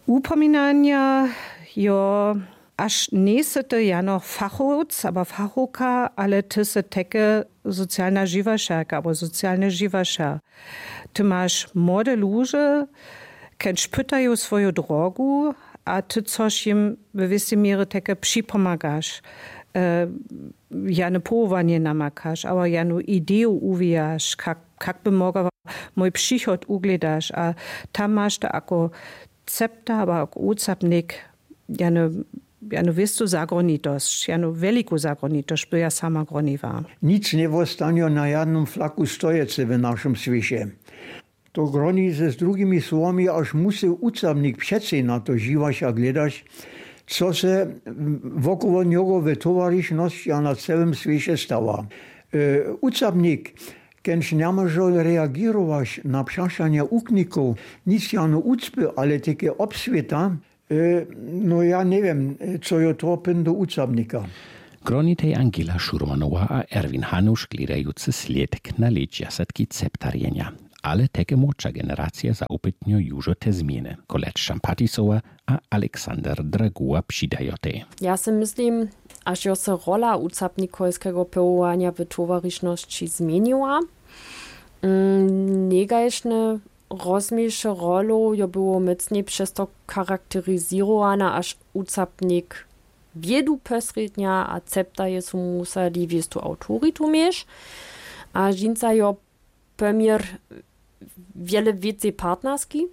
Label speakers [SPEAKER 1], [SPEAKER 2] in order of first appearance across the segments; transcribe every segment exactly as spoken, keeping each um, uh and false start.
[SPEAKER 1] Upominania, jo, aż nie se to jano fachowiec, aber fachoka, ale ty se teke socjalna żywaszerka, albo socjalny żywaszer. Ty masz młode ludzie, kęcz pytają swoją drogę, a ty coś im w wysy mierze teke przypomagasz. E, jane powołanie namakasz, aber janu ideę uwijasz, jak, jak by mogła mój przychód ugledasz, a tam masz to jako cepta, aber jako ucapnik, janu janu wistu zagronitość, janu wielką zagronitość, bo ja sama groniwa.
[SPEAKER 2] Nic nie wostanie na jednym flaku stojece w naszym świecie. To groni ze z drugimi słowami, aż musi ucapnik przecie na to żywać a gledać, co się wokoło niego w towarzyszności a na całym świecie stało. E, ucapnik, kęż nie może reagować na przeszanie ukników, nic jano ucpy, ale takie obswieta, e, no ja nie wiem, co je to pyn do ucapnika.
[SPEAKER 3] Gronitej Angela Szurmanowa a Erwin Hanusz glidający sled na lecia setki ceptarienia. Ale teke młodsza generacja zaupytnio już te zmiany. Kolec Szampatisowa a Aleksander Draguła przydają te.
[SPEAKER 4] Ja si myslím, aż jo se rola ucapnikojskiego powołania w towarzyszności zmieniła. Mm, Negajszne rozmiejsze rolo jo było mocniej przez to charakteryzowana, aż ucapnik wiedu posrednia, a cepta je su museli wiestu autoritu mieć. A żinca jo pomier wiele więcej partnerski,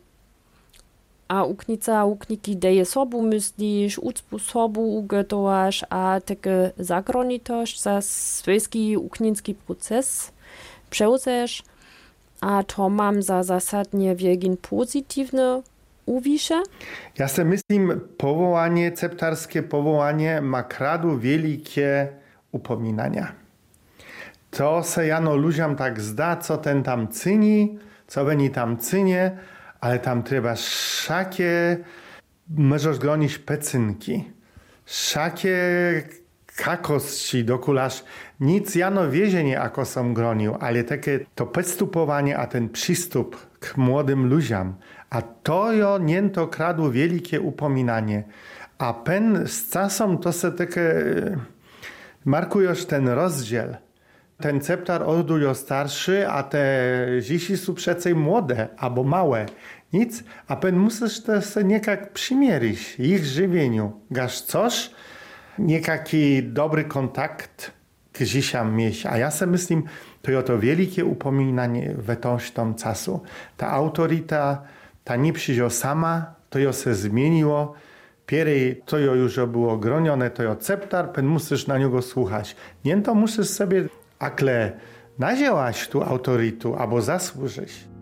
[SPEAKER 4] a uknica ukniki deje sobu myślisz, ucpu sobu ugotowasz, a takie zagronitość za swojski ukninski proces przełzesz, a to mam za zasadnie wielkin pozytywne uwisze.
[SPEAKER 5] Ja se myslím, powołanie, ceptarskie powołanie ma kradu wielkie upominania. To se jano ludziom tak zda, co ten tam cyni, co oni tam cynie, ale tam trzeba szakie, możesz gronić pecynki, szakie kakości dokulasz, nic jano wiezienie ako som gronił, ale takie to podstupowanie, a ten przystup k młodym ludziom, a to jo niento kradu wielkie upominanie, a pen z czasem to se takie markujesz ten rozdział. Ten ceptar ordujo starszy, a te zisi są przecej młode albo małe. Nic, a pen musisz to se niekak przymierzyć ich żywieniu. Gaż coś, niekaki dobry kontakt k zisiam mieć. A ja se myślim, to jest to wielkie upominanie we tą czasu. Ta autoryta, ta nie przyjdzie sama, to jo se zmieniło. Pierej to jo już było gronione, to jo ceptar, pen musisz na niego słuchać. Nie to musisz sobie akle nazięłaś tu autorytu albo zasłużyć.